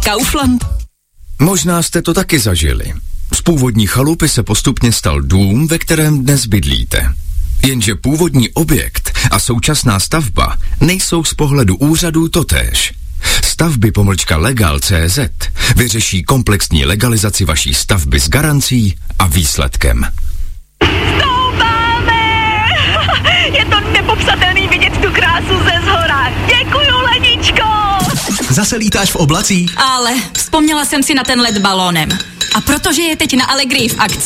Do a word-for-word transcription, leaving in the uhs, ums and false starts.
Kaufland. Možná jste to taky zažili. Z původní chalupy se postupně stal dům, ve kterém dnes bydlíte. Jenže původní objekt a současná stavba nejsou z pohledu úřadů totéž. Stavby pomlčka Legal tečka cé zet vyřeší komplexní legalizaci vaší stavby s garancí a výsledkem. Stoupáme! Je to nepopsatelný vidět tu krásu ze zhora. Děkuju, Leničko! Zase lítáš v oblacích? Ale vzpomněla jsem si na ten let balónem. A protože je teď na Allegrii v akci,